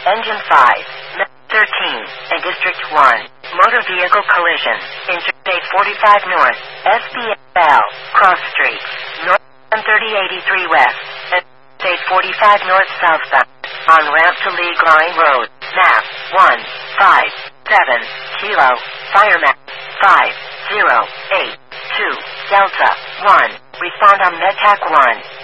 Engine 5, 13, and District 1. Motor vehicle collision. Interstate 45 North, SBL, Cross Street, North 3083 West, and Interstate 45 North southbound, on ramp to League Line Road, map 157, Kilo, fire map 5082, Delta 1, respond on MedTac 1.